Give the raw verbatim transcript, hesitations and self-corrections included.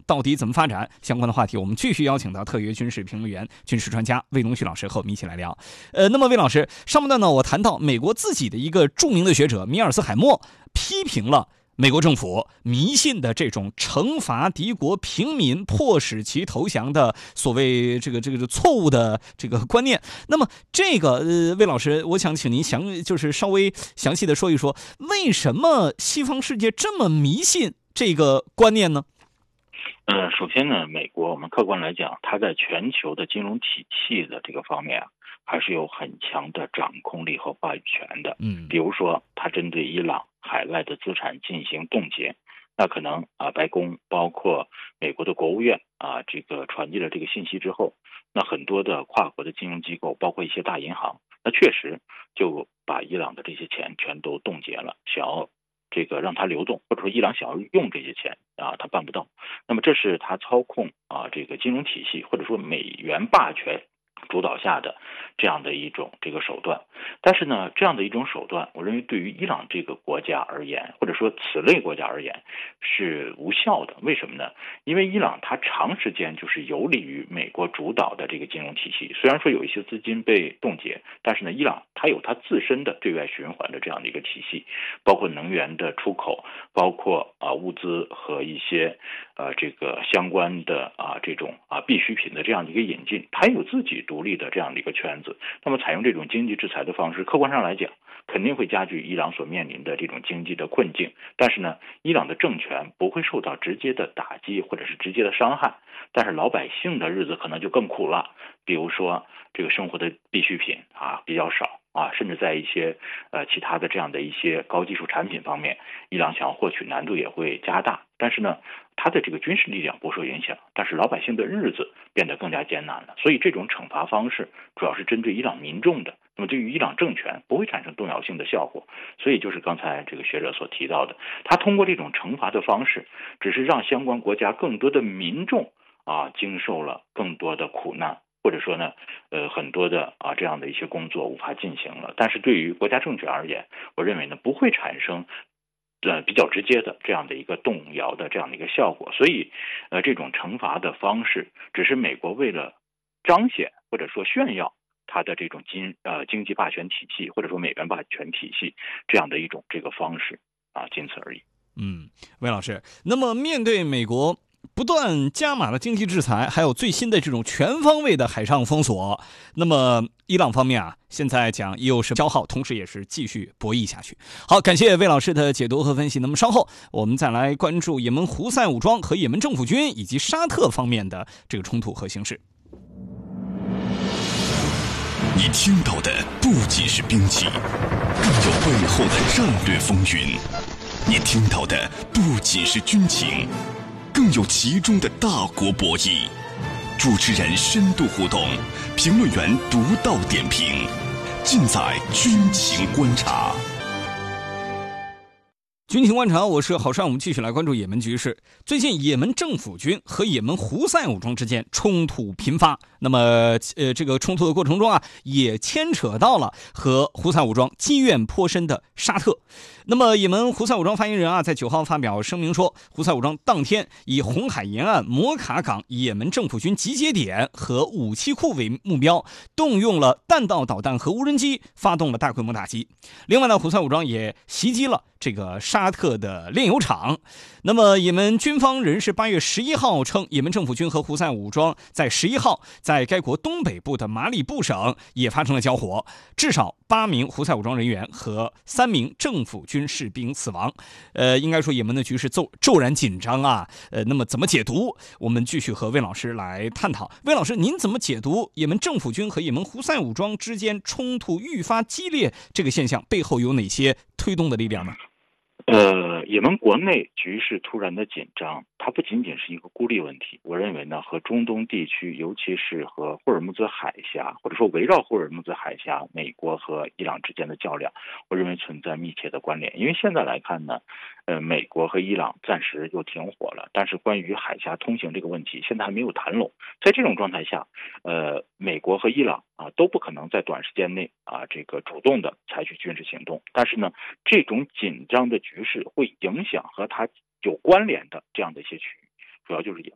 到底怎么发展？相关的话题，我们继续邀请到特约军事评论员、军事专家魏龙旭老师和我们一起来聊。呃，那么魏老师，上半段呢，我谈到美国自己的一个著名的学者米尔斯海默批评了美国政府迷信的这种惩罚敌国平民、迫使其投降的所谓这个这个错误的这个观念。那么这个呃，魏老师，我想请您详就是稍微详细的说一说，为什么西方世界这么迷信这个观念呢？ 呃，首先呢，美国我们客观来讲，它在全球的金融体系的这个方面啊，还是有很强的掌控力和话语权的。 嗯， 比如说，它针对伊朗海外的资产进行冻结，那可能啊，白宫包括美国的国务院啊，这个传递了这个信息之后，那很多的跨国的金融机构，包括一些大银行，那确实就把伊朗的这些钱全都冻结了，想要这个让它流动，或者说伊朗想要用这些钱啊，他办不到。那么这是他操控啊这个金融体系，或者说美元霸权主导下的这样的一种这个手段。但是呢，这样的一种手段，我认为对于伊朗这个国家而言，或者说此类国家而言是无效的。为什么呢？因为伊朗它长时间就是游离于美国主导的这个金融体系，虽然说有一些资金被冻结，但是呢，伊朗它有它自身的对外循环的这样的一个体系，包括能源的出口，包括啊物资和一些呃这个相关的啊这种啊必需品的这样的一个引进，它有自己独立的这样的一个圈子。那么采用这种经济制裁的方式，客观上来讲，肯定会加剧伊朗所面临的这种经济的困境。但是呢，伊朗的政权不会受到直接的打击或者是直接的伤害，但是老百姓的日子可能就更苦了。比如说这个生活的必需品啊比较少啊，甚至在一些呃其他的这样的一些高技术产品方面，伊朗想要获取难度也会加大。但是呢，它的这个军事力量不受影响，但是老百姓的日子变得更加艰难了。所以这种惩罚方式主要是针对伊朗民众的，那么对于伊朗政权不会产生动摇性的效果。所以就是刚才这个学者所提到的，他通过这种惩罚的方式，只是让相关国家更多的民众啊经受了更多的苦难，或者说呢，呃，很多的啊这样的一些工作无法进行了。但是对于国家政权而言，我认为呢不会产生呃比较直接的这样的一个动摇的这样的一个效果。所以，呃，这种惩罚的方式只是美国为了彰显或者说炫耀它的这种经呃经济霸权体系，或者说美元霸权体系这样的一种这个方式啊，仅此而已。 嗯，魏老师，那么面对美国不断加码的经济制裁，还有最新的这种全方位的海上封锁，那么伊朗方面啊，现在讲又是消耗，同时也是继续博弈下去。好，感谢魏老师的解读和分析。那么稍后我们再来关注也门胡塞武装和也门政府军以及沙特方面的这个冲突和形势。 你听到的不仅是兵器，更有背后的战略风云；你听到的不仅是军情，更有其中的大国博弈。主持人深度互动，评论员独到点评，尽在军情观察。 军情观察，我是郝帅，我们继续来关注也门局势。最近，也门政府军和也门胡塞武装之间冲突频发。那么，呃，这个冲突的过程中啊，也牵扯到了和胡塞武装积怨颇深的沙特。那么，也门胡塞武装发言人啊，在九号发表声明说，胡塞武装当天以红海沿岸摩卡港也门政府军集结点和武器库为目标，动用了弹道导弹和无人机，发动了大规模打击。另外呢，胡塞武装也袭击了这个沙特的炼油厂。那么，也门军方人士八月十一号称，也门政府军和胡塞武装在十一号在该国东北部的马里布省也发生了交火，至少八名胡塞武装人员和三名政府军士兵死亡。呃，应该说也门的局势骤骤然紧张啊。呃，那么怎么解读？我们继续和魏老师来探讨。魏老师，您怎么解读也门政府军和也门胡塞武装之间冲突愈发激烈这个现象背后有哪些推动的力量呢？ 呃，也门国内局势突然的紧张，它不仅仅是一个孤立问题。我认为呢，和中东地区，尤其是和霍尔木兹海峡，或者说围绕霍尔木兹海峡，美国和伊朗之间的较量，我认为存在密切的关联。因为现在来看呢，呃，美国和伊朗暂时又停火了，但是关于海峡通行这个问题，现在还没有谈拢。在这种状态下，呃，美国和伊朗啊都不可能在短时间内啊这个主动的采取军事行动。但是呢，这种紧张的局势会影响和它有关联的这样的一些区域，主要就是也